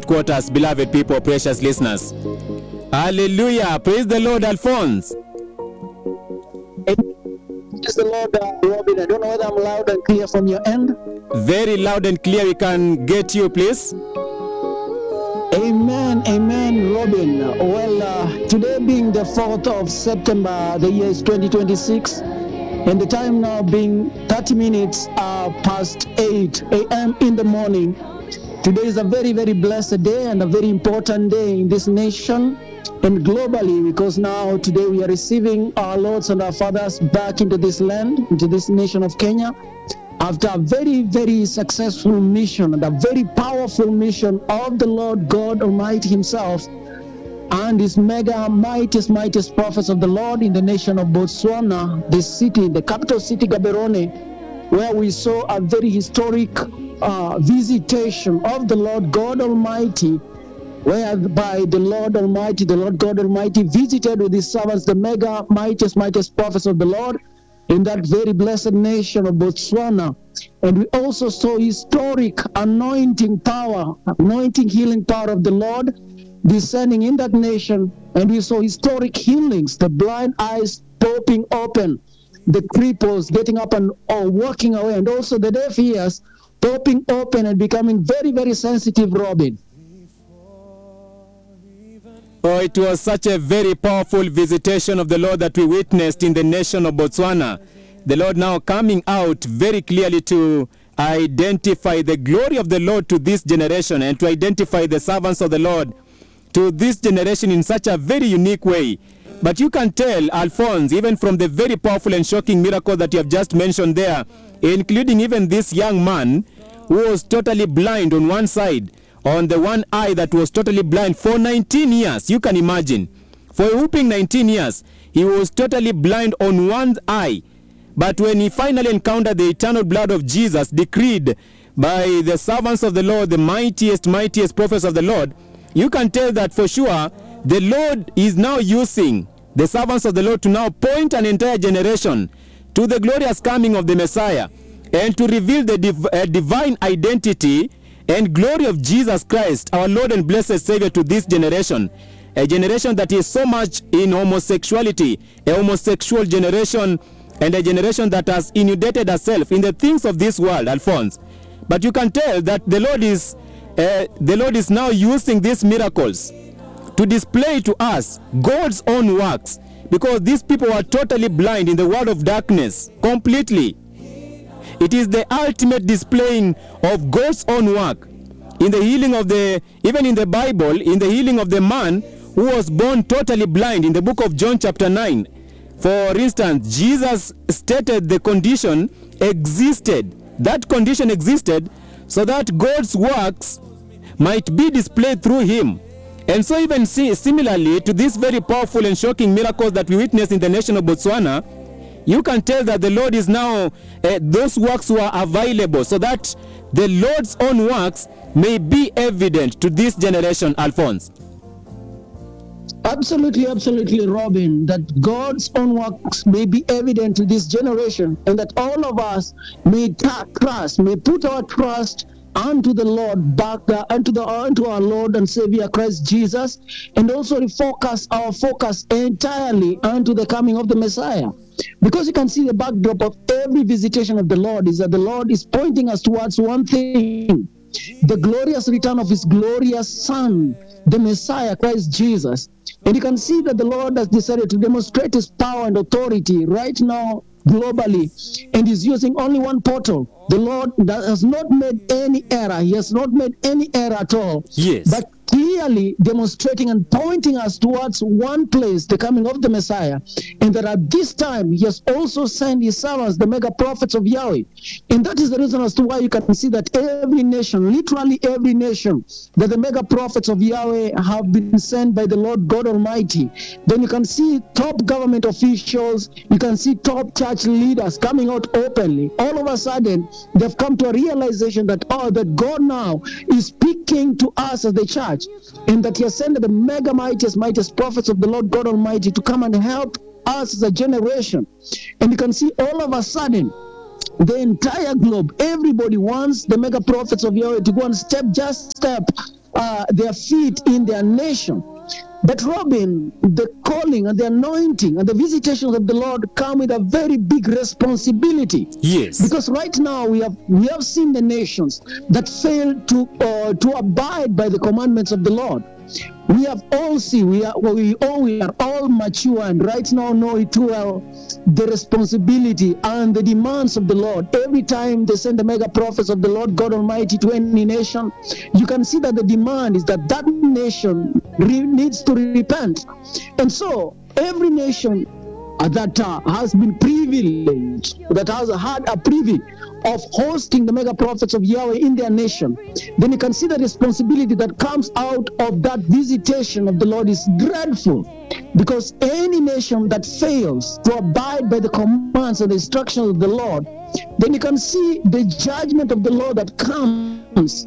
headquarters, beloved people, precious listeners. Hallelujah. Praise the Lord, Alphonse. Praise the Lord, Robin. I don't know whether I'm loud and clear from your end. Very loud and clear. We can get you, please. Amen, amen, Robin. Well, today being the 4th of September, the year is 2026, and the time now being 30 minutes past 8 a.m. in the morning. Today is a very, very blessed day and a very important day in this nation and globally, because now today we are receiving our lords and our fathers back into this land, into this nation of Kenya, after a very, very successful mission and a very powerful mission of the Lord God Almighty himself and his mightiest prophets of the Lord in the nation of Botswana, this city, the capital city, Gaborone, where we saw a very historic visitation of the Lord God Almighty, whereby the Lord God Almighty visited with his servants, the mightiest prophets of the Lord, in that very blessed nation of Botswana. And we also saw historic anointing healing power of the Lord descending in that nation. And we saw historic healings, the blind eyes popping open, the cripples getting up and walking away, and also the deaf ears popping open and becoming very, very sensitive, Robin. Oh, it was such a very powerful visitation of the Lord that we witnessed in the nation of Botswana. The Lord now coming out very clearly to identify the glory of the Lord to this generation and to identify the servants of the Lord to this generation in such a very unique way. But you can tell, Alphonse, even from the very powerful and shocking miracle that you have just mentioned there, including even this young man who was totally blind on one side, on the one eye that was totally blind for 19 years. You can imagine. For a whooping 19 years, he was totally blind on one eye. But when he finally encountered the eternal blood of Jesus, decreed by the servants of the Lord, the mightiest prophets of the Lord, you can tell that for sure the Lord is now using the servants of the Lord to now point an entire generation to the glorious coming of the Messiah and to reveal the divine identity and glory of Jesus Christ, our Lord and blessed Savior, to this generation. A generation that is so much in homosexuality, a homosexual generation, and a generation that has inundated herself in the things of this world, Alphonse. But you can tell that the Lord is now using these miracles to display to us God's own works, because these people were totally blind in the world of darkness, completely. It is the ultimate displaying of God's own work in the healing of even in the Bible, in the healing of the man who was born totally blind in the book of John chapter 9. For instance, Jesus stated the condition existed. That condition existed so that God's works might be displayed through him. And so even similarly to this very powerful and shocking miracles that we witnessed in the nation of Botswana, you can tell that the Lord is now, those works were available so that the Lord's own works may be evident to this generation, Alphonse. Absolutely, Robin, that God's own works may be evident to this generation, and that all of us may put our trust unto the Lord, back unto our Lord and Savior Christ Jesus, and also refocus our focus entirely unto the coming of the Messiah. Because you can see the backdrop of every visitation of the Lord is that the Lord is pointing us towards one thing: the glorious return of his glorious Son, the Messiah, Christ Jesus. And you can see that the Lord has decided to demonstrate his power and authority right now globally, and is using only one portal. The Lord has not made any error. He has not made any error at all. Yes. But clearly demonstrating and pointing us towards one place, the coming of the Messiah, and that at this time he has also sent his servants, the mega prophets of Yahweh. And that is the reason as to why you can see that every nation, literally every nation, that the mega prophets of Yahweh have been sent by the Lord God Almighty. Then you can see top government officials, you can see top church leaders coming out openly. All of a sudden they've come to a realization that that God now is speaking to us as the church, and that he has sent the mega mightiest prophets of the Lord God Almighty to come and help us as a generation. And you can see all of a sudden the entire globe, everybody wants the mega prophets of Yahweh to go and step their feet in their nation. But Robin, the calling and the anointing and the visitations of the Lord come with a very big responsibility. Yes. Because right now we have seen the nations that fail to abide by the commandments of the Lord. We have all seen, we are all mature and right now know it too well, the responsibility and the demands of the Lord. Every time they send the mega prophets of the Lord God Almighty to any nation, you can see that the demand is that that nation needs to repent. And so every nation that has been privileged, that has had a privilege of hosting the mega prophets of Yahweh in their nation, then you can see the responsibility that comes out of that visitation of the Lord is dreadful. Because any nation that fails to abide by the commands and the instructions of the Lord, then you can see the judgment of the Lord that comes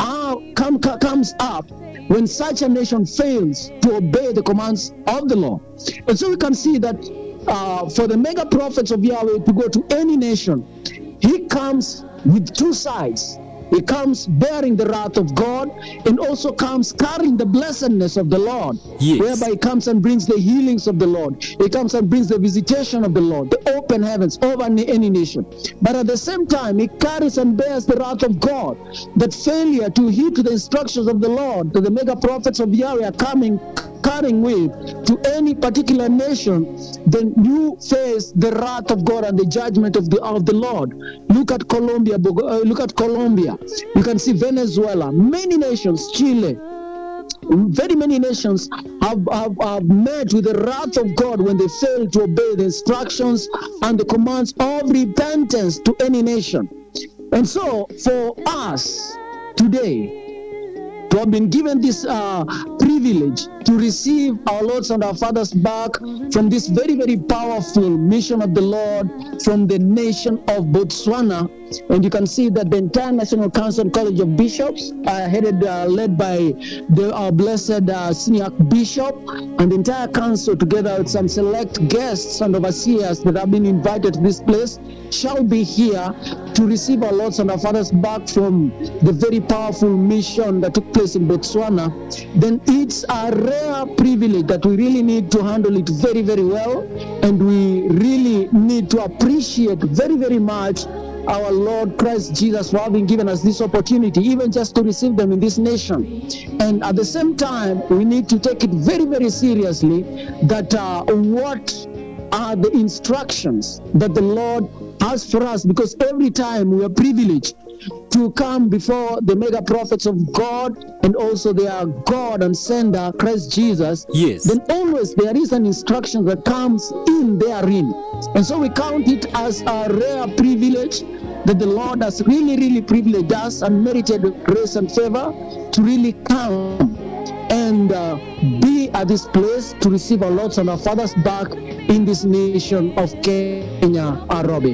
up when such a nation fails to obey the commands of the Lord. And so we can see that for the mega prophets of Yahweh to go to any nation, he comes with two sides. He comes bearing the wrath of God and also comes carrying the blessedness of the Lord. Yes. Whereby he comes and brings the healings of the Lord. He comes and brings the visitation of the Lord, the open heavens over any nation. But at the same time, he carries and bears the wrath of God. That failure to heed to the instructions of the Lord, that the mega prophets of Yahweh are carrying with to any particular nation, then you face the wrath of God and the judgment of the Lord. Look at Colombia. You can see Venezuela, many nations, Chile, very many nations have met with the wrath of God when they fail to obey the instructions and the commands of repentance to any nation. And so for us today, to have been given this privilege to receive our Lords and our Fathers back from this very, very powerful mission of the Lord from the nation of Botswana. And you can see that the entire National Council and College of Bishops, led by the blessed senior bishop, and the entire council, together with some select guests and overseers that have been invited to this place, shall be here to receive our Lords and our Fathers back from the very powerful mission that took place in Botswana. Then it's a rare privilege that we really need to handle it very, very well, and we really need to appreciate very, very much our Lord Christ Jesus for having given us this opportunity, even just to receive them in this nation. And at the same time, we need to take it very, very seriously that what are the instructions that the Lord has for us, because every time we are privileged to come before the mega prophets of God and also their God and sender, Christ Jesus, Yes. then always there is an instruction that comes in therein. And so we count it as a rare privilege that the Lord has really, really privileged us and merited grace and favor to really come and be at this place to receive our Lords and our Fathers back in this nation of Kenya, Nairobi.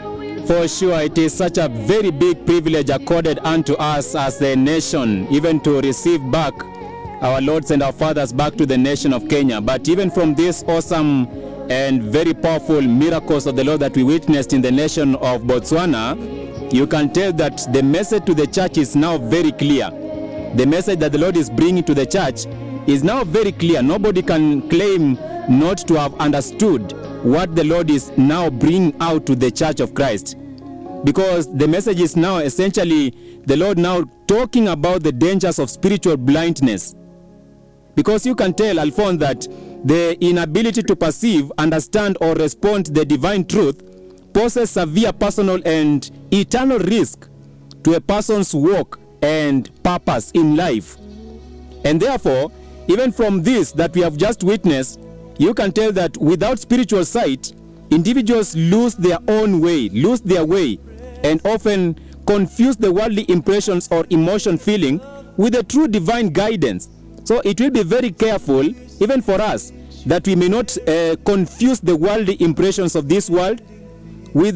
For sure, it is such a very big privilege accorded unto us as the nation, even to receive back our Lords and our Fathers back to the nation of Kenya. But even from this awesome and very powerful miracles of the Lord that we witnessed in the nation of Botswana, you can tell that the message to the church is now very clear. The message that the Lord is bringing to the church is now very clear. Nobody can claim not to have understood what the Lord is now bringing out to the church of Christ. Because the message is now essentially the Lord now talking about the dangers of spiritual blindness. Because you can tell, Alphonse, that the inability to perceive, understand, or respond to the divine truth poses severe personal and eternal risk to a person's walk and purpose in life. And therefore, even from this that we have just witnessed, you can tell that without spiritual sight, individuals lose their own way, lose their way, and often confuse the worldly impressions or emotion feeling with the true divine guidance. So it will be very careful, even for us, that we may not confuse the worldly impressions of this world with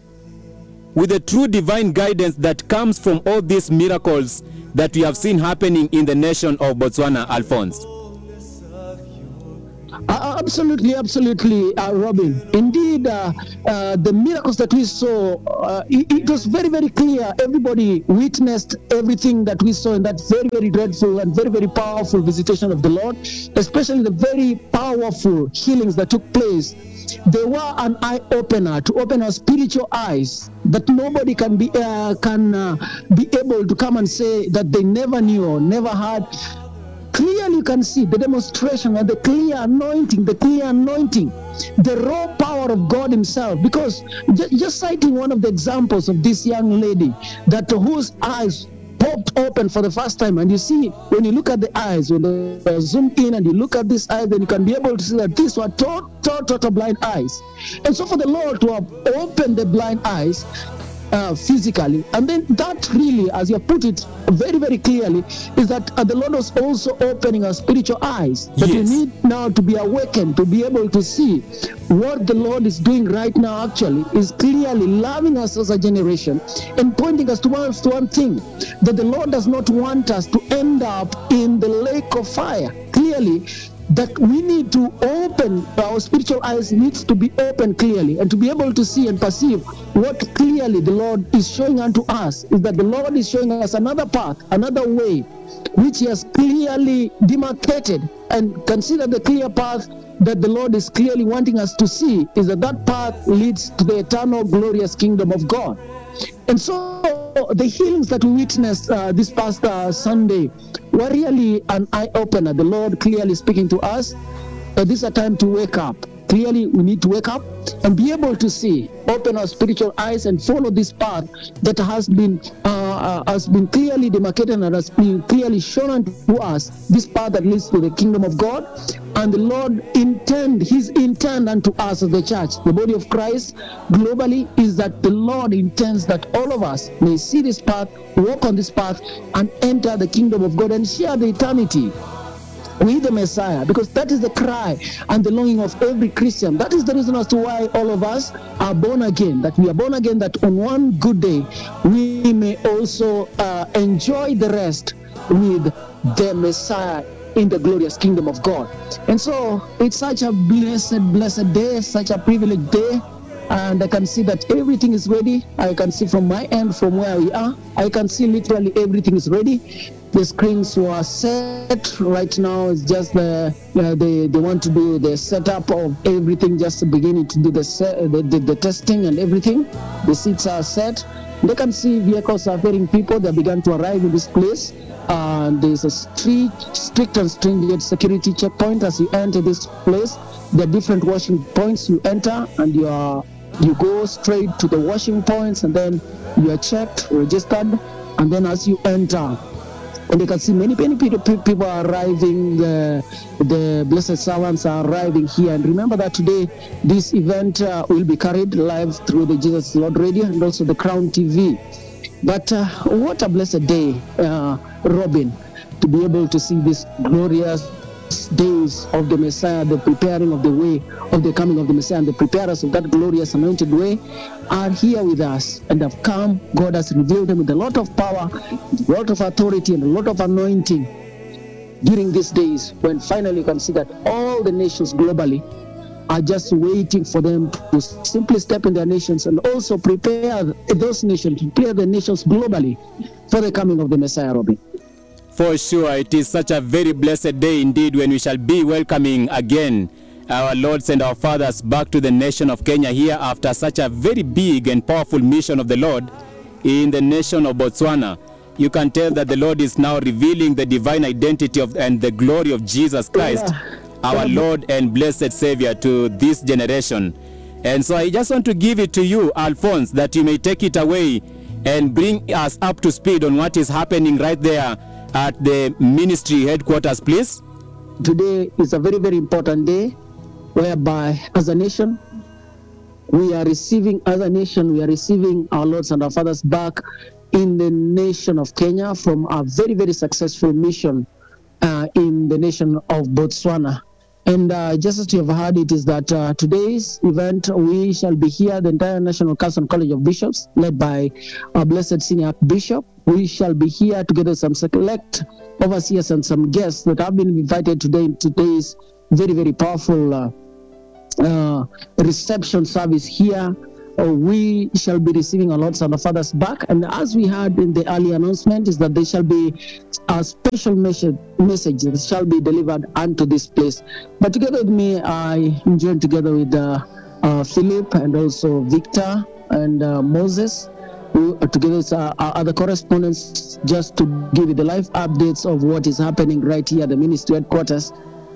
the true divine guidance that comes from all these miracles that we have seen happening in the nation of Botswana, Alphonse. Absolutely, absolutely, Robin. Indeed, the miracles that we saw, it was very, very clear. Everybody witnessed everything that we saw in that very, very dreadful and very, very powerful visitation of the Lord, especially the very powerful healings that took place. They were an eye opener to open our spiritual eyes that nobody can be able to come and say that they never knew or never had. Clearly you can see the demonstration and the clear anointing, the raw power of God himself. Because just citing one of the examples of this young lady that whose eyes popped open for the first time, and you see when you look at the eyes, when they zoom in and you look at this eye, then you can be able to see that these were total blind eyes. And so for the Lord to have opened the blind eyes physically, and then that really, as you put it very, very clearly, is that the Lord was also opening our spiritual eyes, that we need now to be awakened, to be able to see what the Lord is doing right now. Actually is clearly loving us as a generation and pointing us towards one thing, that the Lord does not want us to end up in the lake of fire. Clearly that we need to open our spiritual eyes, needs to be open clearly, and to be able to see and perceive what clearly the Lord is showing unto us, is that the Lord is showing us another path, another way, which he has clearly demarcated. And consider the clear path that the Lord is clearly wanting us to see, is that that path leads to the eternal glorious kingdom of God. And so the healings that we witnessed this past Sunday were really an eye-opener. The Lord clearly speaking to us that this is a time to wake up. Clearly, we need to wake up and be able to see, open our spiritual eyes and follow this path that has been clearly demarcated and has been clearly shown unto us, this path that leads to the kingdom of God. And the Lord his intent unto us as the church, the body of Christ globally, is that the Lord intends that all of us may see this path, walk on this path, and enter the kingdom of God and share the eternity with the Messiah, because that is the cry and the longing of every Christian. That is the reason as to why all of us are born again, that we are born again, that on one good day we may also enjoy the rest with the Messiah in the glorious kingdom of God. And so it's such a blessed day, such a privileged day. And I can see that everything is ready. I can see from my end, from where we are, I can see literally everything is ready. The screens were set. Right now it's just they want to do the setup of everything, just beginning to do the testing and everything. The seats are set. They can see vehicles are ferrying people. They began to arrive in this place. There's a strict and stringent security checkpoint as you enter this place. There are different washing points. You enter and you go straight to the washing points, and then you are checked, registered, and then as you enter, and you can see many people are arriving. The blessed servants are arriving here. And remember that today this event will be carried live through the Jesus Lord Radio and also the Crown TV. But what a blessed day, Robin, to be able to see this glorious days of the Messiah, the preparing of the way of the coming of the Messiah, and the preparers of that glorious anointed way are here with us and have come. God has revealed them with a lot of power, a lot of authority, and a lot of anointing during these days, when finally you can see that all the nations globally are just waiting for them to simply step in their nations and also prepare those nations, prepare the nations globally for the coming of the Messiah, Robin. For sure, it is such a very blessed day indeed when we shall be welcoming again our Lords and our Fathers back to the nation of Kenya here after such a very big and powerful mission of the Lord in the nation of Botswana. You can tell that the Lord is now revealing the divine identity of and the glory of Jesus Christ, our Lord and blessed Savior, to this generation. And so I just want to give it to you, Alphonse, that you may take it away and bring us up to speed on what is happening right there at the ministry headquarters, please. Today is a very, very important day whereby as a nation, we are receiving our Lords and our Fathers back in the nation of Kenya from a very, very successful mission in the nation of Botswana. And just as you have heard, it is that today's event, we shall be here, the entire National Council and College of Bishops, led by our blessed senior bishop. We shall be here together with some select overseers and some guests that have been invited today in today's very, very powerful reception service here. We shall be receiving our Lord's and our Father's back. And as we heard in the early announcement, is that there shall be a special message that shall be delivered unto this place. But together with me, I joined together with Philip and also Victor and Moses, who are together with our other correspondents, just to give you the live updates of what is happening right here at the ministry headquarters.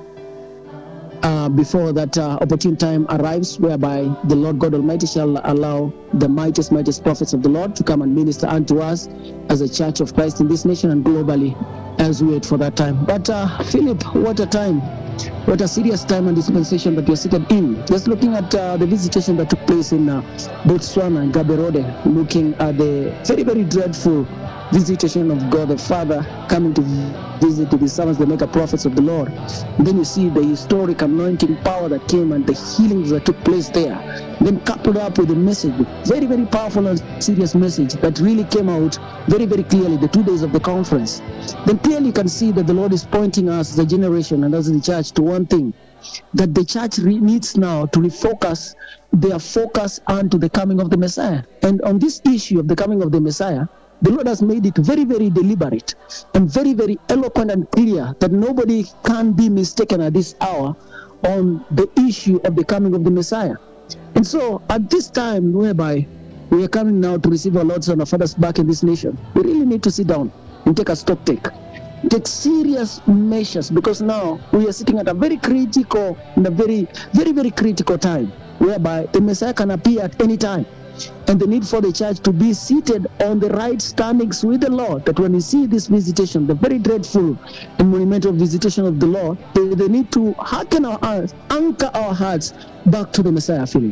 Before that opportune time arrives, whereby the Lord God Almighty shall allow the mightiest prophets of the Lord to come and minister unto us as a church of Christ in this nation and globally, as we wait for that time. But Philip, what a time, what a serious time and dispensation that we are seated in. Just looking at the visitation that took place in Botswana and Gaborone, looking at the very, very dreadful visitation of God the Father coming to visit to the servants, the mega prophets of the Lord. And then you see the historic anointing power that came and the healings that took place there. Then coupled up with the message, very, very powerful and serious message that really came out very, very clearly the 2 days of the conference. Then clearly you can see that the Lord is pointing us as a generation and as the church to one thing, that the church needs now to refocus their focus onto the coming of the Messiah. And on this issue of the coming of the Messiah, the Lord has made it very, very deliberate and very, very eloquent and clear that nobody can be mistaken at this hour on the issue of the coming of the Messiah. And so at this time, whereby we are coming now to receive our Lord's and our Father's back in this nation, we really need to sit down and take a stock take serious measures, because now we are sitting at a very critical and a very, very, very critical time, whereby the Messiah can appear at any time. And the need for the church to be seated on the right standings with the Lord, that when we see this visitation, the very dreadful and monumental visitation of the Lord, they need to hearken our hearts, anchor our hearts back to the Messiah, Philip.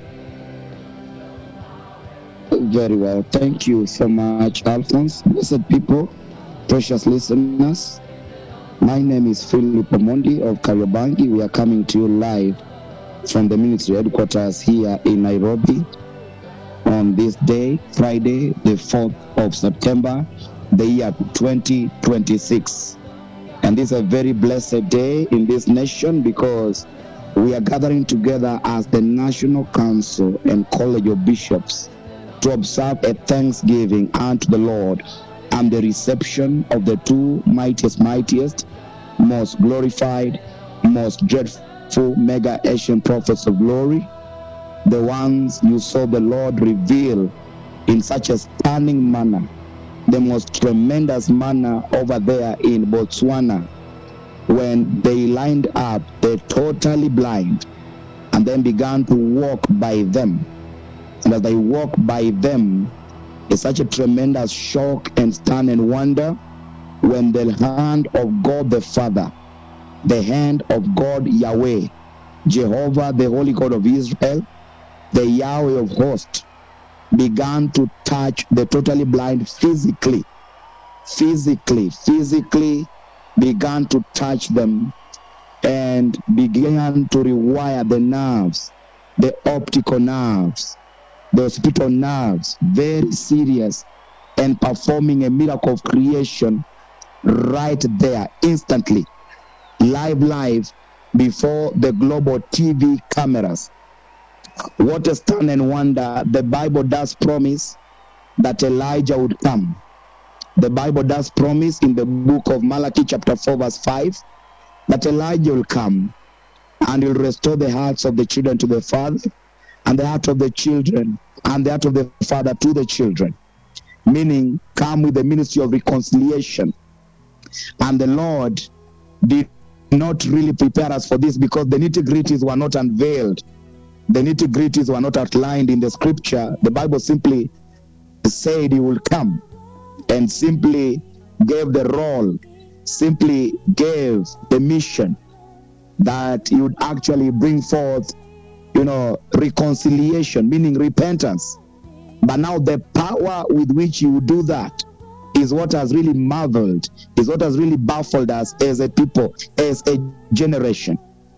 Very well. Thank you so much, Alphonse. Blessed people, precious listeners. My name is Philip Omondi of Kariobangi. We are coming to you live from the ministry headquarters here in Nairobi on this day, Friday, the 4th of September, the year 2026. And this is a very blessed day in this nation, because we are gathering together as the National Council and College of Bishops to observe a thanksgiving unto the Lord and the reception of the two mightiest, most glorified, most dreadful mega Asian prophets of glory, the ones you saw the Lord reveal in such a stunning manner, the most tremendous manner over there in Botswana, when they lined up the totally blind and then began to walk by them. And as they walk by them, it's such a tremendous shock and stun and wonder when the hand of God the Father, the hand of God Yahweh, Jehovah, the Holy God of Israel, the Yahweh of hosts, began to touch the totally blind physically began to touch them and began to rewire the nerves, the optical nerves, the hospital nerves, very serious, and performing a miracle of creation right there, instantly, live before the global TV cameras. What a stun and wonder. The Bible does promise that Elijah would come. The Bible does promise in the book of Malachi chapter 4 verse 5 that Elijah will come and will restore the hearts of the children to the father, and the heart of the children and the heart of the father to the children. Meaning, come with the ministry of reconciliation. And the Lord did not really prepare us for this, because the nitty-gritties were not unveiled. The nitty-gritties were not outlined in the scripture. The Bible simply said he will come, and simply gave the role, simply gave the mission that he would actually bring forth, reconciliation, meaning repentance. But now the power with which he would do that is what has really marveled, is what has really baffled us as a people, as a generation.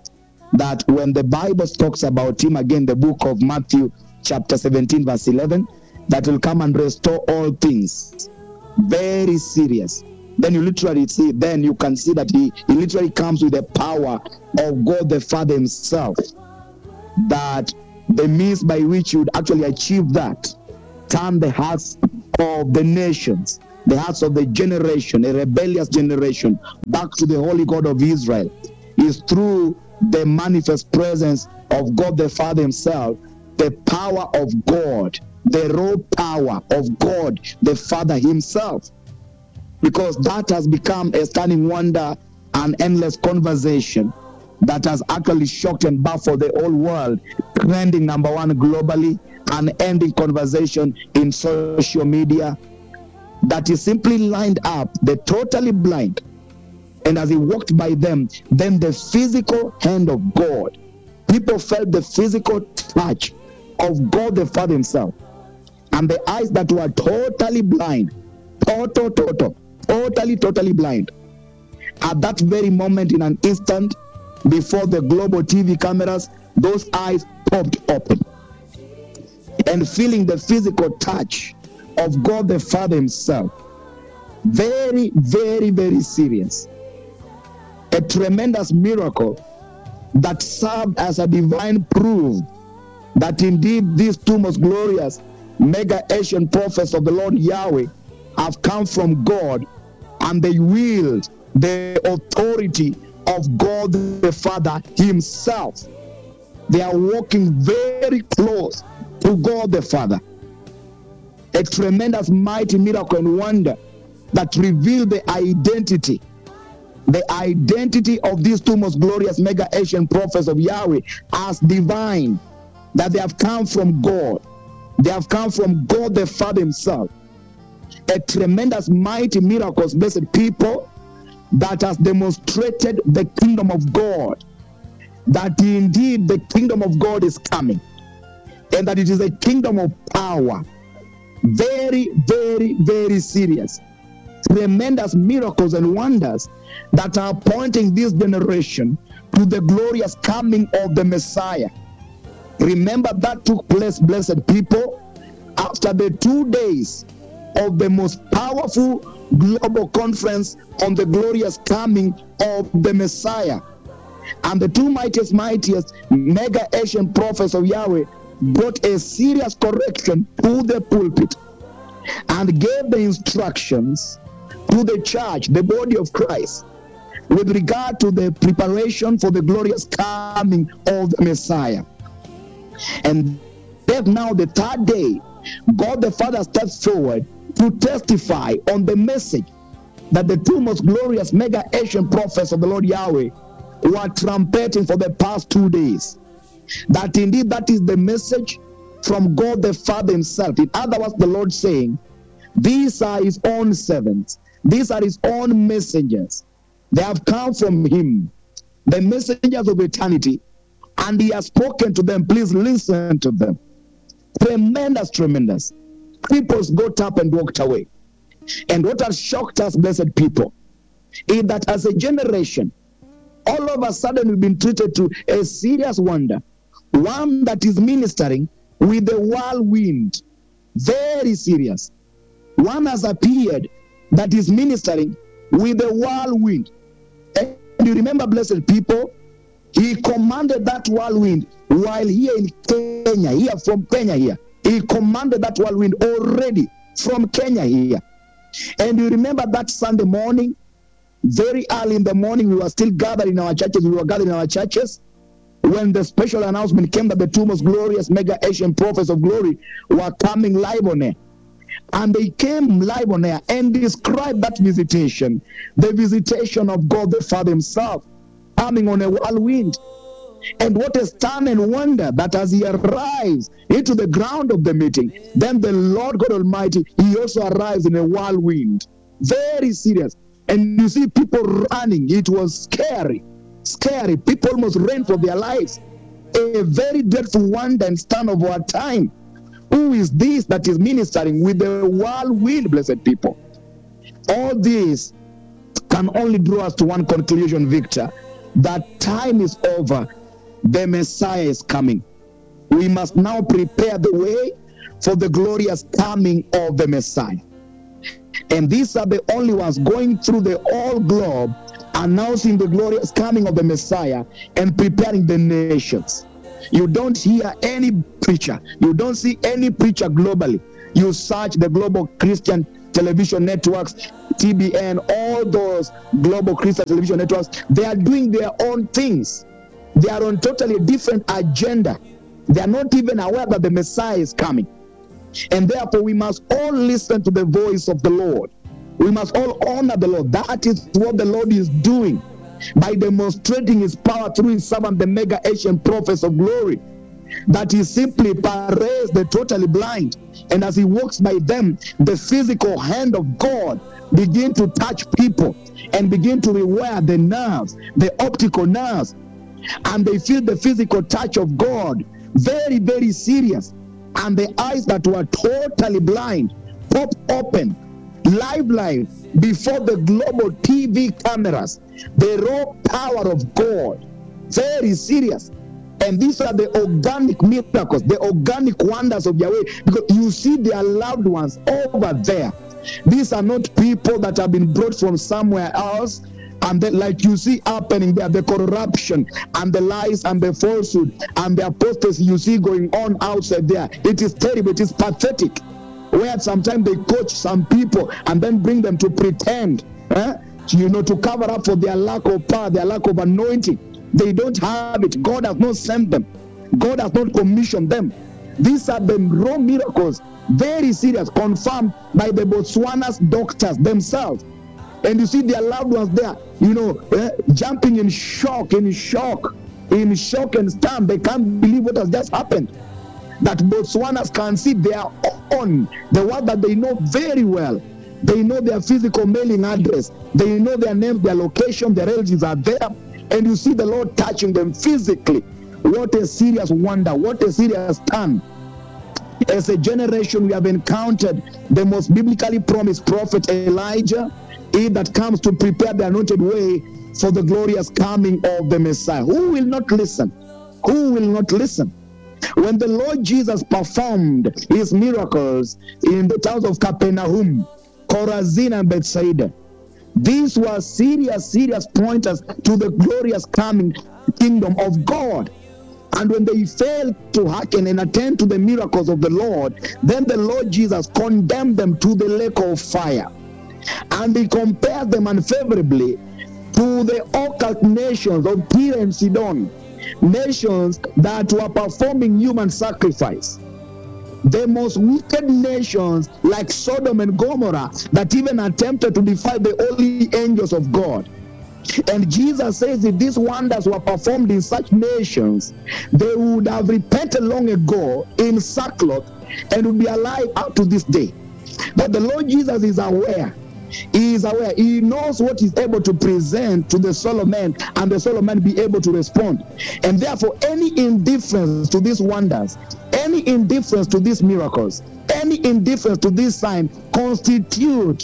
that when the Bible talks about him, again, the book of Matthew, chapter 17, verse 11, that will come and restore all things. Very serious. Then you literally see, then you can see that he literally comes with the power of God the Father himself. That the means by which you would actually achieve that, turn the hearts of the nations, the hearts of the generation, a rebellious generation, back to the Holy God of Israel, is through the manifest presence of God the Father himself, the power of God, the raw power of God the Father himself. Because that has become a stunning wonder, an endless conversation that has actually shocked and baffled the whole world, trending number one globally, an ending conversation in social media, that is simply lined up the totally blind. And as he walked by them, then the physical hand of God, people felt the physical touch of God the Father himself. And the eyes that were totally blind, totally blind, at that very moment, in an instant, before the global TV cameras, those eyes popped open. And feeling the physical touch of God the Father himself. Very, very, very serious. A tremendous miracle that served as a divine proof that indeed these two most glorious mega Asian prophets of the Lord Yahweh have come from God, and they wield the authority of God the Father himself. They are walking very close to God the Father. A tremendous, mighty miracle and wonder that revealed the identity of these two most glorious mega Asian prophets of Yahweh as divine, that they have come from God. They have come from God the Father himself. A tremendous, mighty miracles, blessed people, that has demonstrated the kingdom of God, that indeed the kingdom of God is coming, and that it is a kingdom of power. Very, very, very serious. Tremendous miracles and wonders that are pointing this generation to the glorious coming of the Messiah. Remember, that took place, blessed people, after the 2 days of the most powerful global conference on the glorious coming of the Messiah. And the two mightiest mega Asian prophets of Yahweh brought a serious correction to the pulpit and gave the instructions to the church, the body of Christ, with regard to the preparation for the glorious coming of the Messiah. And then now, the third day, God the Father steps forward to testify on the message that the two most glorious mega Asian prophets of the Lord Yahweh were trumpeting for the past 2 days. That indeed that is the message from God the Father himself. In other words, the Lord saying, these are his own servants. These are his own messengers. They have come from him, the messengers of eternity, and he has spoken to them. Please listen to them. Tremendous. People got up and walked away. And what has shocked us, blessed people, is that as a generation, all of a sudden we've been treated to a serious wonder, one that is ministering with the whirlwind. Very serious. One has appeared that is ministering with the whirlwind. And you remember, blessed people, he commanded that whirlwind while here in Kenya, from Kenya here. He commanded that whirlwind already from Kenya here. And you remember that Sunday morning, very early in the morning, we were still gathered in our churches. We were gathered in our churches when the special announcement came that the two most glorious mega Asian prophets of glory were coming live on air. And they came live on air and described that visitation, the visitation of God the Father himself, coming on a whirlwind. And what a stun and wonder that as he arrives into the ground of the meeting, then the Lord God Almighty, he also arrives in a whirlwind. Very serious. And you see people running. It was scary. People almost ran for their lives. A very dreadful wonder and stun of our time. Who is this that is ministering with the whirlwind, blessed people? All this can only draw us to one conclusion, Victor, that time is over the Messiah is coming. We must now prepare the way for the glorious coming of the Messiah. And these are the only ones going through the whole globe, announcing the glorious coming of the Messiah and preparing the nations. You don't hear any preacher, you don't see any preacher globally. You search the global Christian television networks, TBN, all those global Christian television networks, they are doing their own things. They are on totally different agenda. They are not even aware that the Messiah is coming. And therefore, we must all listen to the voice of the Lord. We must all honor the Lord. That is what the Lord is doing by demonstrating his power through his servant, the mega ancient prophets of glory, that he simply paralyzed the totally blind. And as he walks by them, the physical hand of God begin to touch people and begin to rewire the nerves, the optical nerves, and they feel the physical touch of God. Very, very serious. And the eyes that were totally blind pop open, live before the global TV cameras. The raw power of God. Very serious. And these are the organic miracles, the organic wonders of Yahweh, because you see their loved ones over there. These are not people that have been brought from somewhere else, and then, like you see happening there, the corruption and the lies and the falsehood and the apostasy you see going on outside there. It is terrible, it is pathetic, where sometimes they coach some people and then bring them to pretend, to cover up for their lack of power, their lack of anointing. They don't have it. God has not sent them. God has not commissioned them. These are the raw miracles, very serious, confirmed by the Botswana's doctors themselves. And you see their loved ones there, jumping in shock and stunned. They can't believe what has just happened. That Botswanas can see their own, the one that they know very well. They know their physical mailing address. They know their name, their location, their relatives are there. And you see the Lord touching them physically. What a serious wonder. What a serious turn. As a generation, we have encountered the most biblically promised prophet Elijah, he that comes to prepare the anointed way for the glorious coming of the Messiah. Who will not listen? Who will not listen? When the Lord Jesus performed his miracles in the towns of Capernaum, Chorazin, and Bethsaida, these were serious pointers to the glorious coming kingdom of God. And when they failed to hearken and attend to the miracles of the Lord, then the Lord Jesus condemned them to the lake of fire. And he compared them unfavorably to the occult nations of Tyre and Sidon, nations that were performing human sacrifice. The most wicked nations like Sodom and Gomorrah that even attempted to defy the holy angels of God. And Jesus says if these wonders were performed in such nations, they would have repented long ago in sackcloth and would be alive up to this day. But the Lord Jesus is aware. He is aware. He knows what he's able to present to the soul of man, and the soul of man be able to respond. And therefore, any indifference to these wonders, any indifference to these miracles, any indifference to this sign constitute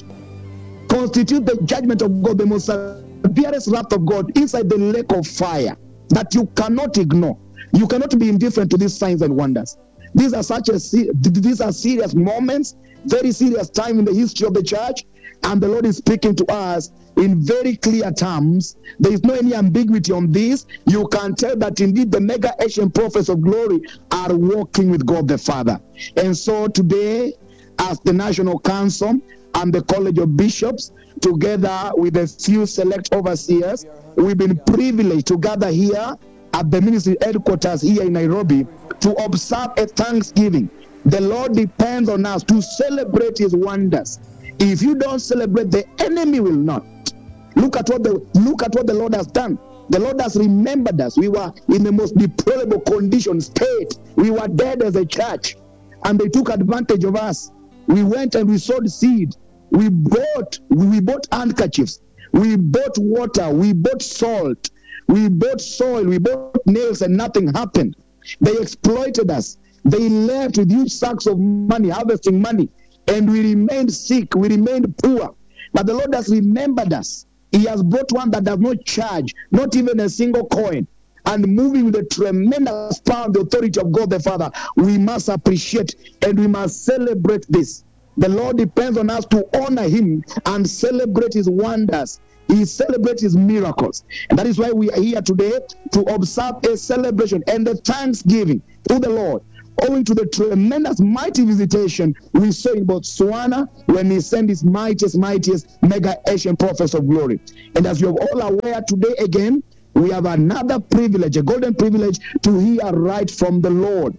the judgment of God, the most severest wrath of God inside the lake of fire that you cannot ignore. You cannot be indifferent to these signs and wonders. These are serious moments, very serious time in the history of the church. And the Lord is speaking to us in very clear terms. There is no any ambiguity on this. You can tell that indeed the mega ancient prophets of glory are walking with God the Father. And so today, as the National Council and the College of Bishops, together with a few select overseers, we've been privileged to gather here at the ministry headquarters here in Nairobi to observe a Thanksgiving. The Lord depends on us to celebrate his wonders. If you don't celebrate, the enemy will not. Look at what the Lord has done. The Lord has remembered us. We were in the most deplorable condition, state. We were dead as a church, and they took advantage of us. We went and we sowed seed. We bought handkerchiefs. We bought water. We bought salt. We bought soil. We bought nails, and nothing happened. They exploited us. They left with huge sacks of money, harvesting money. And we remained sick, we remained poor. But the Lord has remembered us. He has brought one that does not charge, not even a single coin. and moving with the tremendous power and the authority of God the Father, we must appreciate and we must celebrate this. The Lord depends on us to honor him and celebrate his wonders. He celebrates his miracles. And that is why we are here today to observe a celebration and a thanksgiving to the Lord, owing to the tremendous, mighty visitation we saw in Botswana when he sent his mightiest mega Asian prophets of glory. And as you are all aware today again, we have another privilege, a golden privilege, to hear right from the Lord.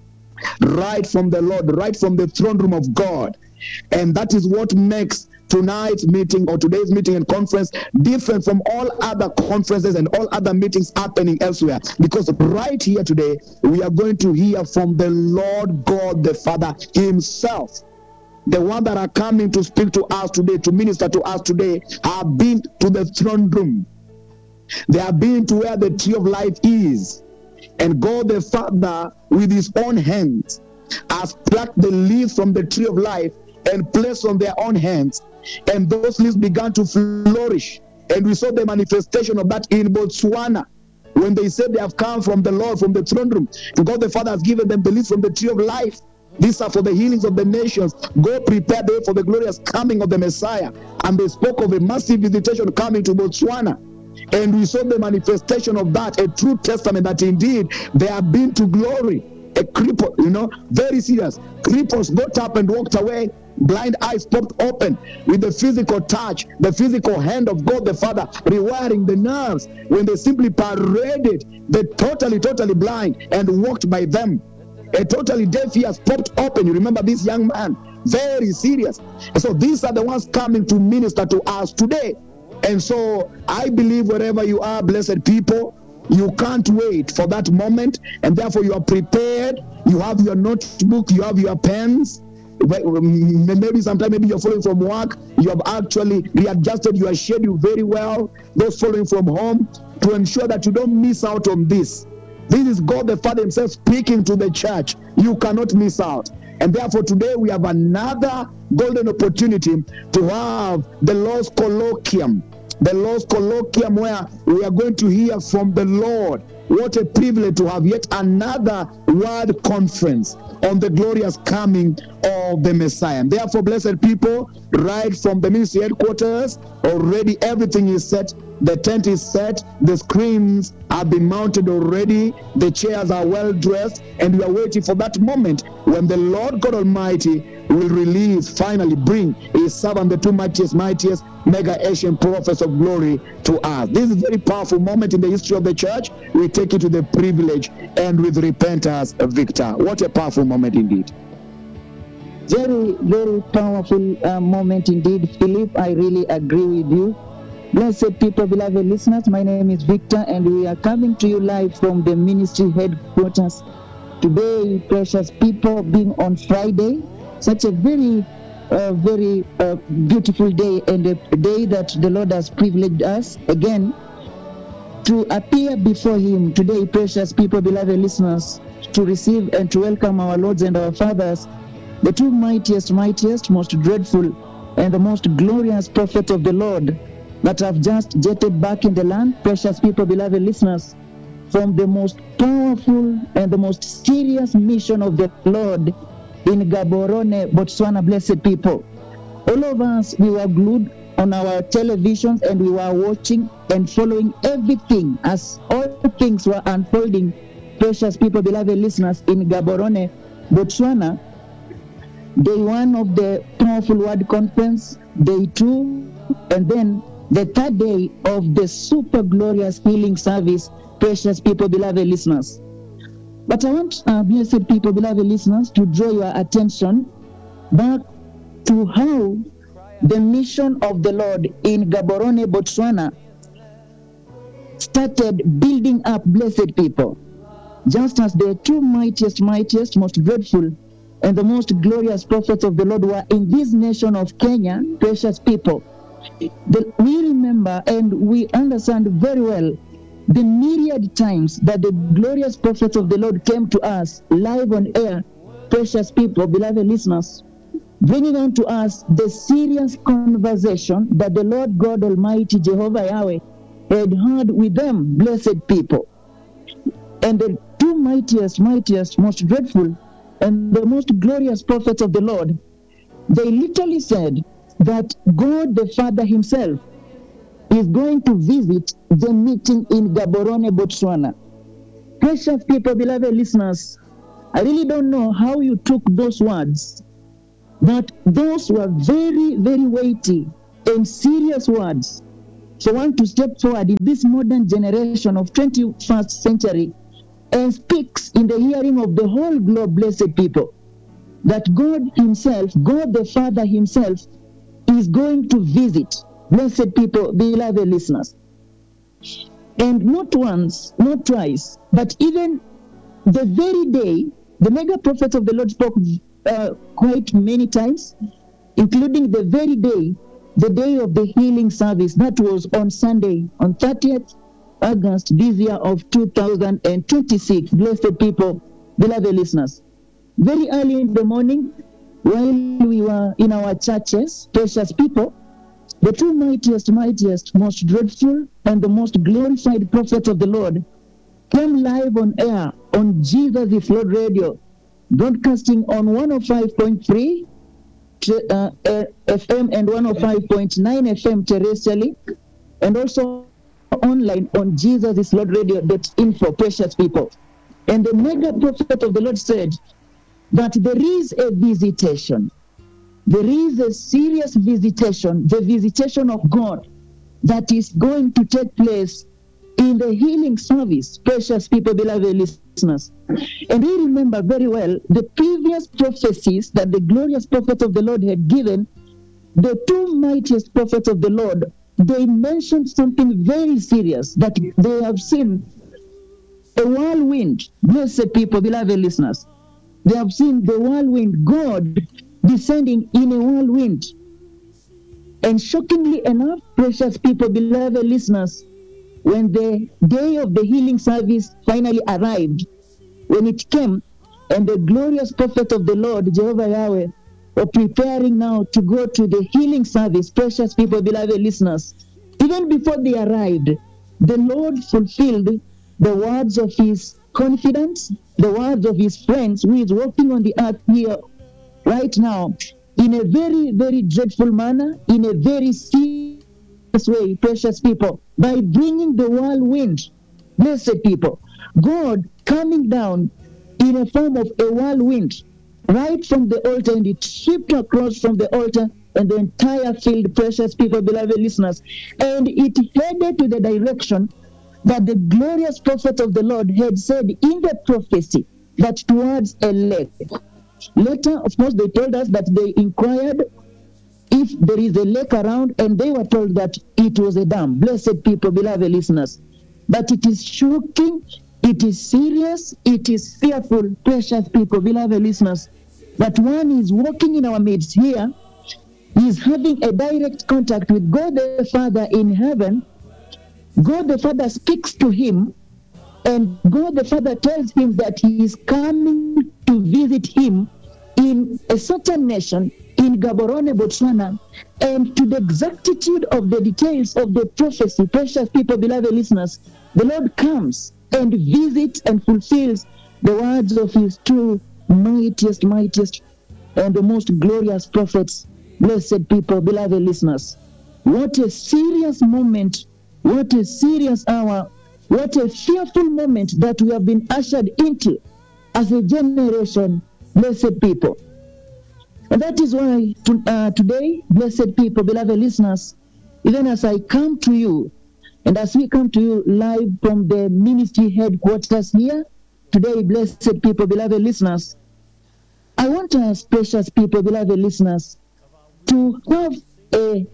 Right from the Lord, right from the throne room of God. And that is what makes tonight's meeting or today's meeting and conference different from all other conferences and all other meetings happening elsewhere. Because right here today, we are going to hear from the Lord God the Father himself. The one that are coming to speak to us today, to minister to us today, have been to the throne room. They have been to where the tree of life is. And God the Father, with his own hands, has plucked the leaves from the tree of life and placed on their own hands. And those leaves began to flourish. And we saw the manifestation of that in Botswana. When they said they have come from the Lord, from the throne room, and God the Father has given them the leaves from the tree of life. These are for the healings of the nations. Go prepare the way for the glorious coming of the Messiah. And they spoke of a massive visitation coming to Botswana. And we saw the manifestation of that, a true testament that indeed they have been to glory. A cripple, very serious. Cripples got up and walked away. Blind eyes popped open with the physical touch, the physical hand of God the Father, rewiring the nerves when they simply paraded the totally blind and walked by them. A totally deaf ears popped open. You remember this young man? Very serious. And so these are the ones coming to minister to us today. And so I believe wherever you are, blessed people, you can't wait for that moment, and therefore you are prepared. You have your notebook, you have your pens. Maybe sometime you're following from work. You have actually readjusted your schedule very well. Those following from home, to ensure that you don't miss out on this. This is God the Father himself speaking to the church. You cannot miss out. And therefore today we have another golden opportunity to have the Lord's Colloquium. The Lord's Colloquium, where we are going to hear from the Lord. What a privilege to have yet another word conference on the glorious coming of the Messiah. And therefore, blessed people, right from the ministry headquarters, already everything is set. The tent is set. The screens have been mounted already. The chairs are well dressed. And we are waiting for that moment when the Lord God Almighty will release, finally bring his servant, the two mightiest mega Asian prophets of glory to us. This is a very powerful moment in the history of the church. We take it to the privilege and with repentance, Victor. What a powerful moment indeed. Very, very powerful moment indeed, Philip. I really agree with you. Blessed people, beloved listeners, my name is Victor, and we are coming to you live from the ministry headquarters. Today, precious people, being on Friday, such a very beautiful day, and a day that the Lord has privileged us again to appear before him today, precious people, beloved listeners, to receive and to welcome our lords and our fathers, the two mightiest, most dreadful, and the most glorious prophets of the Lord that have just jetted back in the land, precious people, beloved listeners, from the most powerful and the most serious mission of the Lord in Gaborone, Botswana, blessed people. All of us, we were glued on our televisions and we were watching and following everything as all things were unfolding, precious people, beloved listeners, in Gaborone, Botswana. Day 1 of the powerful word conference, day 2, and then the third day of the super glorious healing service, precious people, beloved listeners. But I want, blessed people, beloved listeners, to draw your attention back to how the mission of the Lord in Gaborone, Botswana started building up, blessed people. Just as the two mightiest, most dreadful, and the most glorious prophets of the Lord were in this nation of Kenya, precious people. We remember and we understand very well the myriad times that the glorious prophets of the Lord came to us live on air, precious people, beloved listeners, bringing unto us the serious conversation that the Lord God Almighty, Jehovah Yahweh, had with them, blessed people. And the two mightiest, most dreadful, and the most glorious prophets of the Lord, they literally said that God the Father himself is going to visit the meeting in Gaborone, Botswana. Precious people, beloved listeners, I really don't know how you took those words, but those were very, very weighty and serious words. So one to step forward in this modern generation of 21st century and speaks in the hearing of the whole globe, blessed people, that God himself, God the Father himself, is going to visit, blessed people, beloved listeners. And not once, not twice, but even the very day, the mega prophets of the Lord spoke quite many times, including the very day, the day of the healing service. That was on Sunday, on 30th August this year of 2026. Blessed people, beloved listeners. Very early in the morning, while we were in our churches, precious people, the two mightiest, most dreadful, and the most glorified prophets of the Lord came live on air on Jesus is Lord Radio, broadcasting on 105.3 FM and 105.9 FM terrestrially, and also online on Jesus is Lord Radio.info, precious people. And the mega prophet of the Lord said that there is a visitation. There is a serious visitation, the visitation of God that is going to take place in the healing service, precious people, beloved listeners. And we remember very well the previous prophecies that the glorious prophet of the Lord had given. The two mightiest prophets of the Lord, they mentioned something very serious, that they have seen a whirlwind, blessed people, beloved listeners. They have seen the whirlwind, God descending in a whirlwind. And shockingly enough, precious people, beloved listeners, when the day of the healing service finally arrived, when it came, and the glorious prophet of the Lord, Jehovah Yahweh, were preparing now to go to the healing service, precious people, beloved listeners, even before they arrived, the Lord fulfilled the words of his confidence, the words of his friends who is walking on the earth here right now in a very, very dreadful manner, in a very serious way, precious people, by bringing the whirlwind, blessed people, God coming down in a form of a whirlwind right from the altar, and it swept across from the altar and the entire field, precious people, beloved listeners, and it headed to the direction that the glorious prophet of the Lord had said in the prophecy, that towards a lake. Later, of course, they told us that they inquired if there is a lake around, and they were told that it was a dam. Blessed people, beloved listeners. But it is shocking, it is serious, it is fearful, precious people, beloved listeners, that one is walking in our midst here, he is having a direct contact with God the Father in heaven. God the Father speaks to him, and God the Father tells him that he is coming to visit him in a certain nation, in Gaborone, Botswana, and to the exactitude of the details of the prophecy, precious people, beloved listeners, the Lord comes and visits and fulfills the words of his two mightiest, and the most glorious prophets, blessed people, beloved listeners. What a serious moment, what a serious hour, what a fearful moment that we have been ushered into as a generation, blessed people. And that is why today, blessed people, beloved listeners, even as I come to you, and as we come to you live from the ministry headquarters here, today, blessed people, beloved listeners, I want us, precious people, beloved listeners, to have a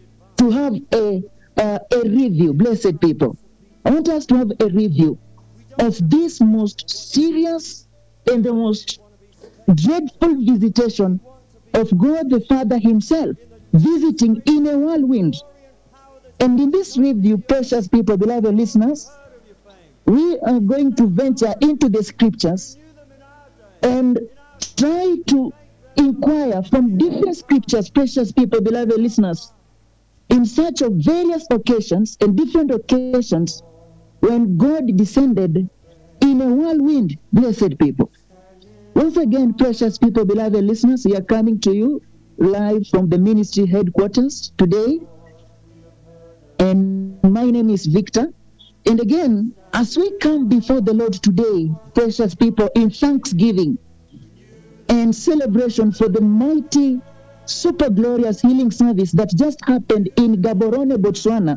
review, blessed people. I want us to have a review of this most serious and the most dreadful visitation of God the Father himself, visiting in a whirlwind. And in this review, precious people, beloved listeners, we are going to venture into the scriptures and try to inquire from different scriptures, precious people, beloved listeners, in search of various occasions and different occasions when God descended in in a whirlwind, blessed people. Once again, precious people, beloved listeners, we are coming to you live from the ministry headquarters today. And my name is Victor. And again, as we come before the Lord today, precious people, in thanksgiving and celebration for the mighty, super glorious healing service that just happened in Gaborone, Botswana,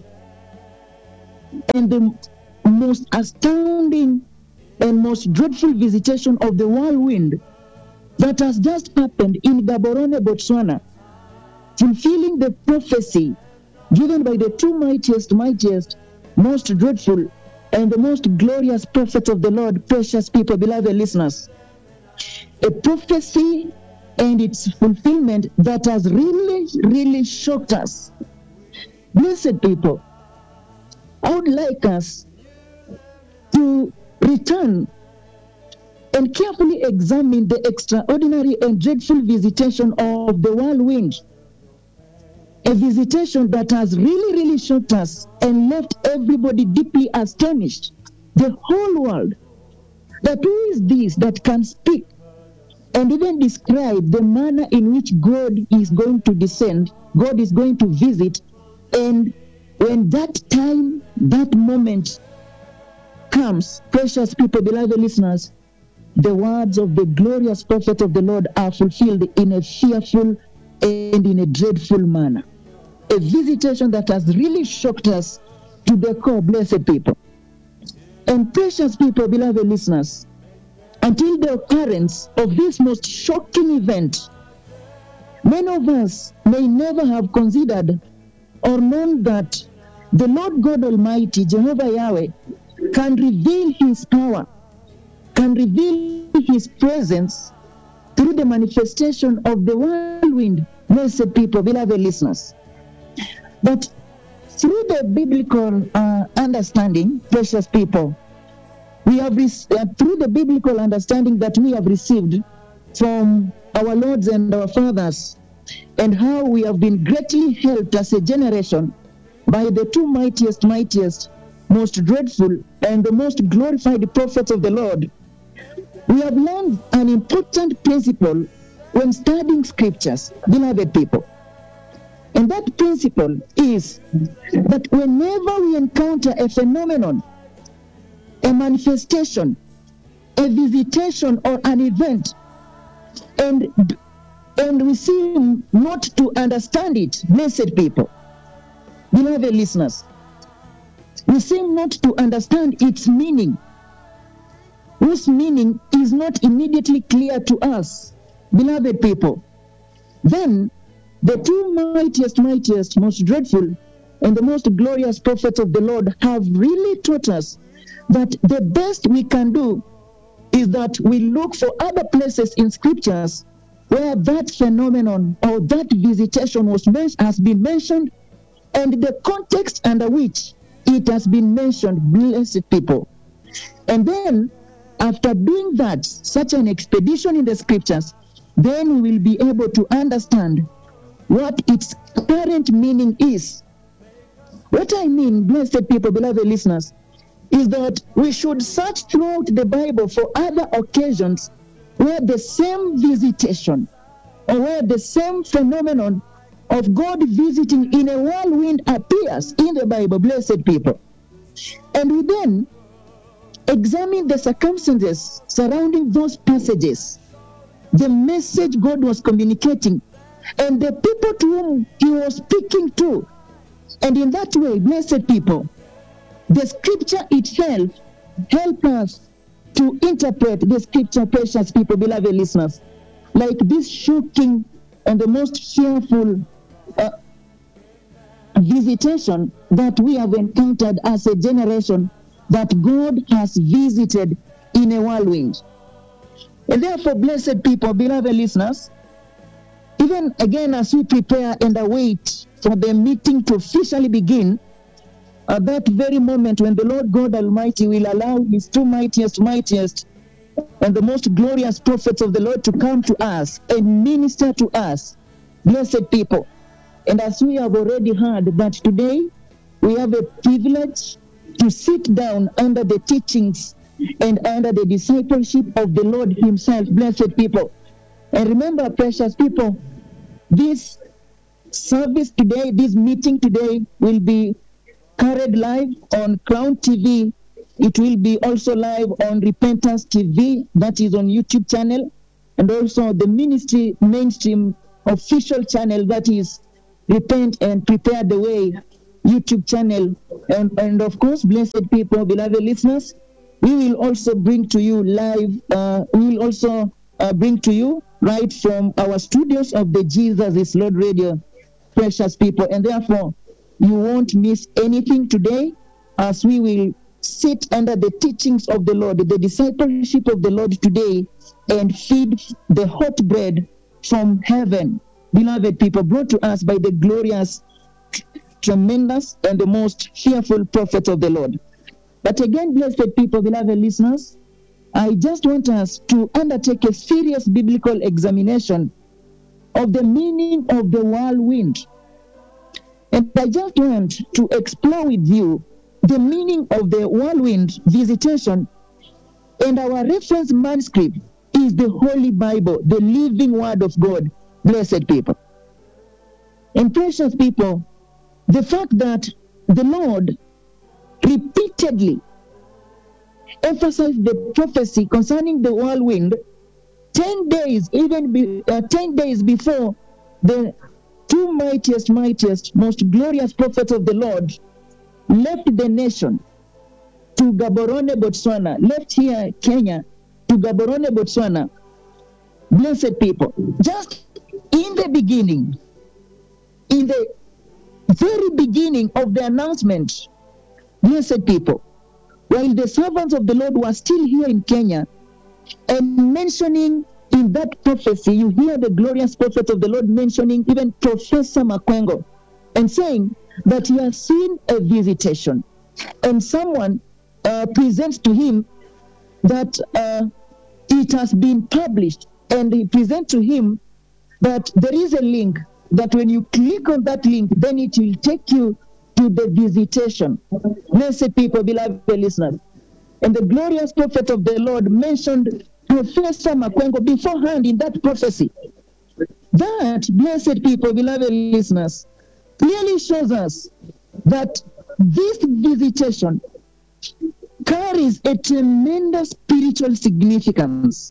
and the most astounding and most dreadful visitation of the whirlwind that has just happened in Gaborone, Botswana, fulfilling the prophecy given by the two mightiest, most dreadful, and the most glorious prophets of the Lord, precious people, beloved listeners. A prophecy and its fulfillment that has really, really shocked us. Blessed people, I would like us to return and carefully examine the extraordinary and dreadful visitation of the whirlwind. A visitation that has really, really shocked us and left everybody deeply astonished. The whole world. That who is this that can speak and even describe the manner in which God is going to descend, God is going to visit, and when that time, that moment comes, precious people, beloved listeners, the words of the glorious prophet of the Lord are fulfilled in a fearful and in a dreadful manner. A visitation that has really shocked us to the core, blessed people. And precious people, beloved listeners, until the occurrence of this most shocking event, many of us may never have considered or known that the Lord God Almighty, Jehovah Yahweh, can reveal his power, can reveal his presence through the manifestation of the whirlwind, blessed people, beloved listeners. But through the biblical understanding, precious people, we have through the biblical understanding that we have received from our lords and our fathers, and how we have been greatly helped as a generation by the two mightiest, most dreadful, and the most glorified prophets of the Lord, we have learned an important principle when studying scriptures, beloved people. And that principle is that whenever we encounter a phenomenon, a manifestation, a visitation, or an event, and we seem not to understand it, blessed people, beloved listeners, we seem not to understand its meaning, whose meaning is not immediately clear to us, beloved people, then the two mightiest, most dreadful, and the most glorious prophets of the Lord have really taught us that the best we can do is that we look for other places in scriptures where that phenomenon or that visitation has been mentioned, and the context under which it has been mentioned, blessed people. And then, after doing that, such an expedition in the scriptures, then we will be able to understand what its current meaning is. What I mean, blessed people, beloved listeners, is that we should search throughout the Bible for other occasions where the same visitation or where the same phenomenon of God visiting in a whirlwind appears in the Bible, blessed people. And we then examine the circumstances surrounding those passages, the message God was communicating, and the people to whom he was speaking to. And in that way, blessed people, the scripture itself helps us to interpret the scripture, precious people, beloved listeners, like this shocking and the most fearful visitation that we have encountered as a generation that God has visited in a whirlwind. And therefore, blessed people, beloved listeners, even again as we prepare and await for the meeting to officially begin, at that very moment when the Lord God Almighty will allow his two mightiest, and the most glorious prophets of the Lord to come to us and minister to us, blessed people. And as we have already heard that today we have a privilege to sit down under the teachings and under the discipleship of the Lord himself, blessed people. And remember, precious people, this service today, this meeting today will be carried live on Crown TV. It will be also live on Repentance TV, that is on YouTube channel, and also the ministry mainstream official channel, that is Repent and Prepare the Way YouTube channel. And of course, blessed people, beloved listeners, we will also bring to you live, we will also bring to you right from our studios of the Jesus is Lord Radio, precious people. And therefore, you won't miss anything today, as we will sit under the teachings of the Lord, the discipleship of the Lord today, and feed the hot bread from heaven, beloved people, brought to us by the glorious, tremendous, and the most fearful prophets of the Lord. But again, blessed people, beloved listeners, I just want us to undertake a serious biblical examination of the meaning of the whirlwind. And I just want to explore with you the meaning of the whirlwind visitation. And our reference manuscript is the Holy Bible, the living Word of God, blessed people. And precious people, the fact that the Lord repeatedly emphasized the prophecy concerning the whirlwind 10 days, 10 days before the two mightiest, most glorious prophets of the Lord left the nation to Gaborone, Botswana, left here, Kenya, to Gaborone, Botswana. Blessed people, just in the beginning, in the very beginning of the announcement, blessed people, while the servants of the Lord were still here in Kenya, and mentioning in that prophecy, you hear the glorious prophet of the Lord mentioning even Professor Makwengo, and saying that he has seen a visitation, and someone presents to him that it has been published, and he presents to him that there is a link, that when you click on that link, then it will take you to the visitation. Blessed people, beloved listeners. And the glorious prophet of the Lord mentioned Professor Makwengo beforehand in that prophecy. That, blessed people, beloved listeners, clearly shows us that this visitation carries a tremendous spiritual significance.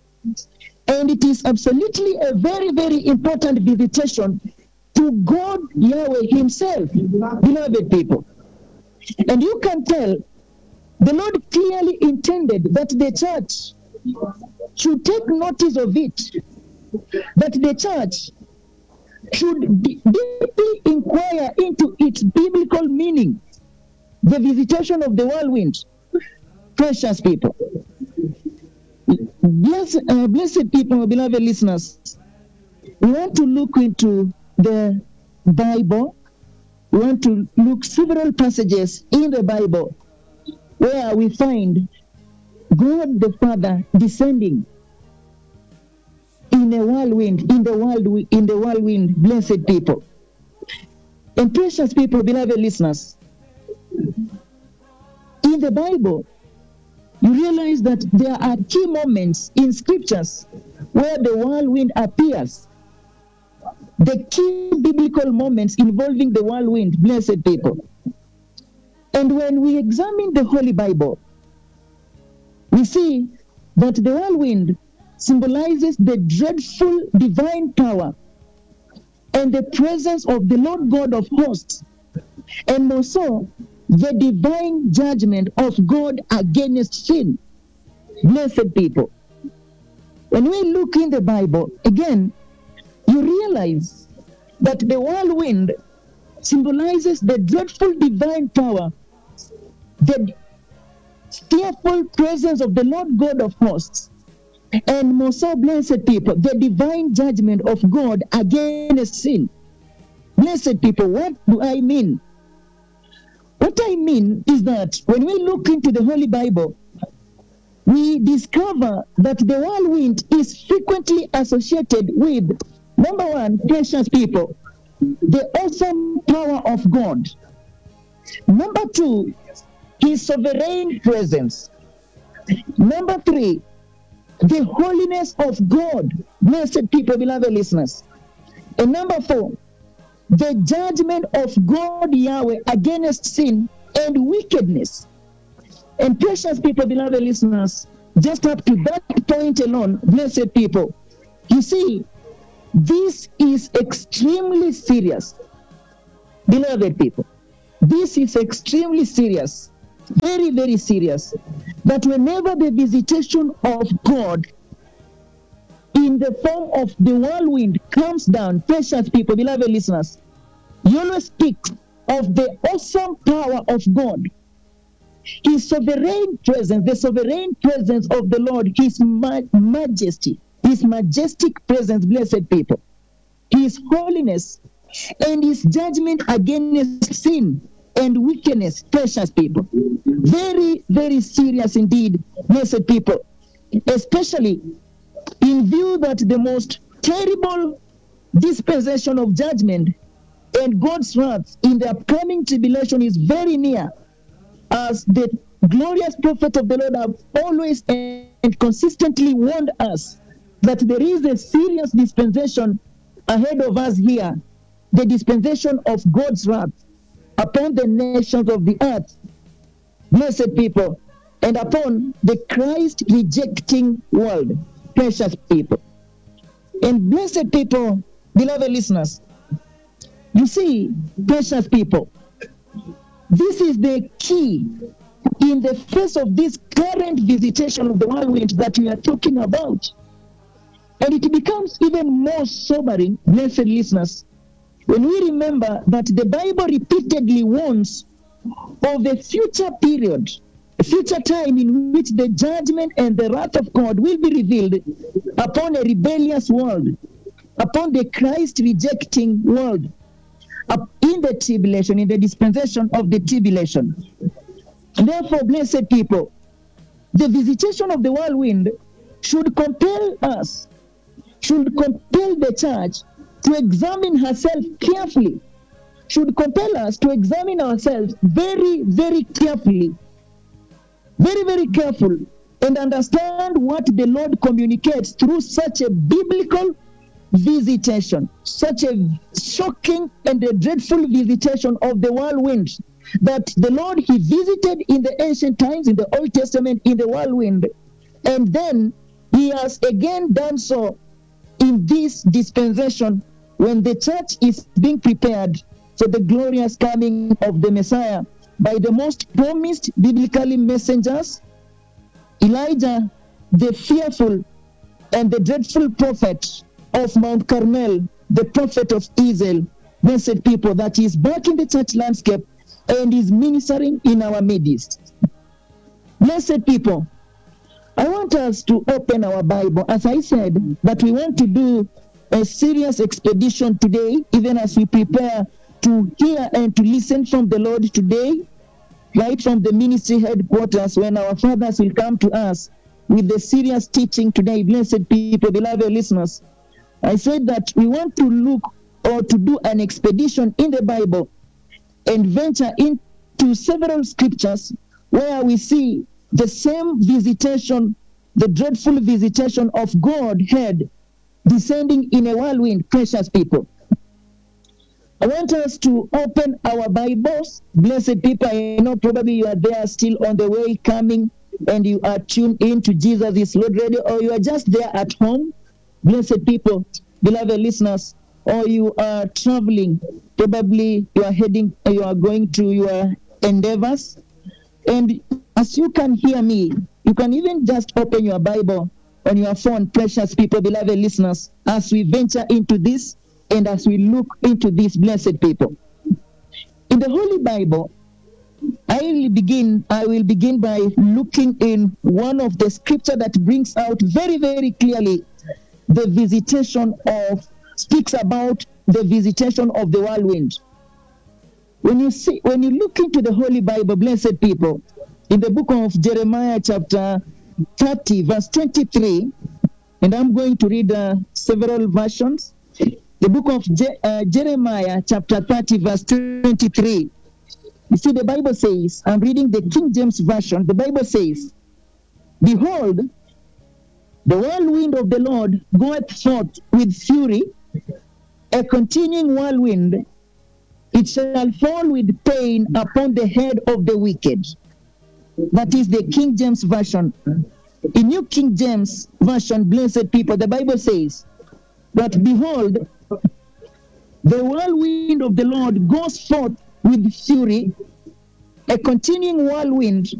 And it is absolutely a very, very important visitation to God Yahweh himself, beloved people. And you can tell the Lord clearly intended that the church should take notice of it, that the church should deeply inquire into its biblical meaning, the visitation of the whirlwind. Precious people, blessed people, beloved listeners, we want to look into the Bible. We want to look several passages in the Bible where we find God the Father descending in a whirlwind, in the whirlwind, blessed people. And precious people, beloved listeners, in the Bible, you realize that there are key moments in scriptures where the whirlwind appears. The key biblical moments involving the whirlwind, blessed people. And when we examine the Holy Bible, we see that the whirlwind symbolizes the dreadful divine power and the presence of the Lord God of hosts, and also the divine judgment of God against sin. Blessed people, when we look in the Bible, again, you realize that the whirlwind symbolizes the dreadful divine power, the fearful presence of the Lord God of hosts, and more so, blessed people, the divine judgment of God against sin. Blessed people, what do I mean? What I mean is that when we look into the Holy Bible, we discover that the whirlwind is frequently associated with, number one, precious people, the awesome power of God. Number two, his sovereign presence. Number 3, the holiness of God. Blessed people, beloved listeners. And number 4, the judgment of God Yahweh against sin and wickedness. And precious people, beloved listeners, just up to that point alone, blessed people, you see, this is extremely serious. Beloved people, this is extremely serious. Very, very serious. That whenever the visitation of God in the form of the whirlwind comes down, precious people, beloved listeners, you always speak of the awesome power of God. His sovereign presence, the sovereign presence of the Lord, His majesty, His majestic presence, blessed people, His holiness, and His judgment against sin and wickedness, precious people. Very, very serious indeed, blessed people, especially in view that the most terrible dispensation of judgment and God's wrath in the upcoming tribulation is very near, as the glorious prophet of the Lord have always and consistently warned us that there is a serious dispensation ahead of us here, the dispensation of God's wrath upon the nations of the earth, blessed people, and upon the Christ-rejecting world, precious people. And blessed people, beloved listeners, you see, precious people, this is the key in the face of this current visitation of the whirlwind that we are talking about. And it becomes even more sobering, blessed listeners, when we remember that the Bible repeatedly warns of a future period, a future time in which the judgment and the wrath of God will be revealed upon a rebellious world, upon the Christ-rejecting world, in the tribulation, in the dispensation of the tribulation. Therefore, blessed people, the visitation of the whirlwind should compel us, should compel the church to examine herself carefully, should compel us to examine ourselves very, very carefully, very, very careful, and understand what the Lord communicates through such a biblical visitation, such a shocking and a dreadful visitation of the whirlwind that the Lord, He visited in the ancient times, in the Old Testament, in the whirlwind, and then He has again done so in this dispensation when the church is being prepared for the glorious coming of the Messiah by the most promised biblically messengers, Elijah, the fearful and the dreadful prophet of Mount Carmel, the prophet of Israel, blessed people, that is back in the church landscape and is ministering in our midst. Blessed people, I want us to open our Bible. As I said, that we want to do a serious expedition today, even as we prepare to hear and to listen from the Lord today, right from the ministry headquarters, when our fathers will come to us with the serious teaching today. Blessed people, beloved listeners, I said that we want to look or to do an expedition in the Bible and venture into several scriptures where we see the same visitation, the dreadful visitation of Godhead descending in a whirlwind, precious people. I want us to open our Bibles. Blessed people, I know probably you are there still on the way coming and you are tuned in to Jesus is Lord Radio, or you are just there at home. Blessed people, beloved listeners, or you are traveling, probably you are going to your endeavors. And as you can hear me, you can even just open your Bible on your phone, precious people, beloved listeners, as we venture into this and as we look into this, blessed people. In the Holy Bible, I will begin by looking in one of the scripture that brings out very, very clearly the speaks about the visitation of the whirlwind. When you look into the Holy Bible, blessed people, in the book of Jeremiah chapter 30, verse 23, and I'm going to read several versions. The book of Jeremiah chapter 30, verse 23. You see, the Bible says, I'm reading the King James Version, the Bible says, Behold, the whirlwind of the Lord goeth forth with fury, a continuing whirlwind. It shall fall with pain upon the head of the wicked. That is the King James Version. In New King James Version, blessed people, the Bible says that, behold, the whirlwind of the Lord goes forth with fury, a continuing whirlwind.